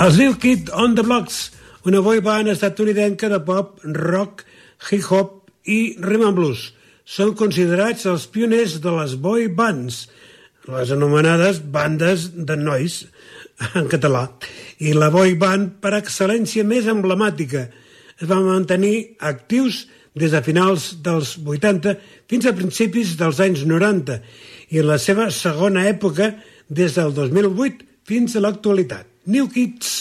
Els New Kids on the Blocks, una boy band estatunidenca de pop, rock, hip-hop i rhythm and blues. Són considerats els pioners de les boy bands, les anomenades bandes de nois en català, i la boy band per excel·lència més emblemàtica. Es van mantenir actius des de finals dels 80 fins a principis dels anys 90 i en la seva segona època des del 2008 fins a l'actualitat. New Kids